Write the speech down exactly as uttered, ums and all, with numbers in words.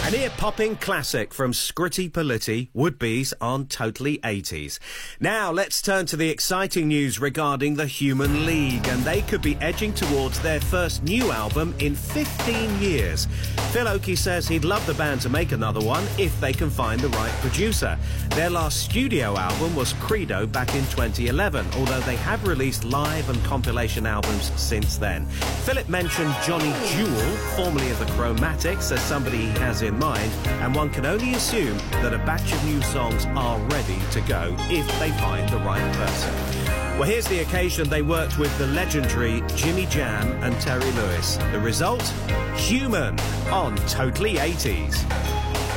An ear-popping classic from Scritti Politti, Would-Be's on Totally eighties. Now, let's turn to the exciting news regarding the Human League, and they could be edging towards their first new album in fifteen years. Phil Oakey says he'd love the band to make another one if they can find the right producer. Their last studio album was Credo back in twenty eleven, although they have released live and compilation albums since then. Philip mentioned Johnny Jewel, formerly of the Chromatics, as somebody he has in mind, and one can only assume that a batch of new songs are ready to go if they find the right person. Well, here's the occasion they worked with the legendary Jimmy Jam and Terry Lewis. The result? Human on Totally eighties.